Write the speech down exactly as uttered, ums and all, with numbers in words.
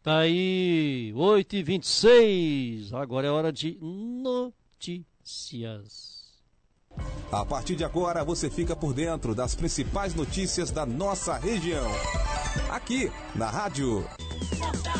Tá aí, oito e vinte e seis. Agora é hora de notícias. A partir de agora você fica por dentro das principais notícias da nossa região. Aqui na Rádio